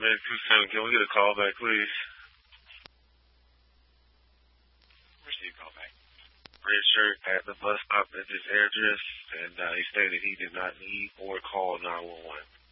Man, 27, can we get a call back, please? Receive call back. Red shirt at the bus stop at this address, and he stated he did not need or call 911.